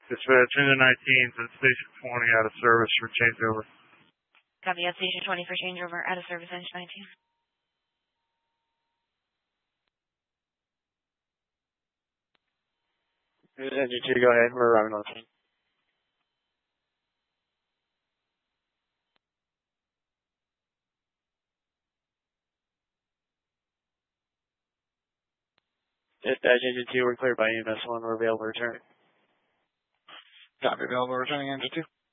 Dispatch, engine 19's at station 20 out of service for changeover. Copy at station 20 for changeover, out of service, engine 19. Engine 2, go ahead. We're arriving on the scene. Dispatch, engine 2, we're cleared by EMS 1. We're available to return. Copy, available returning engine 2.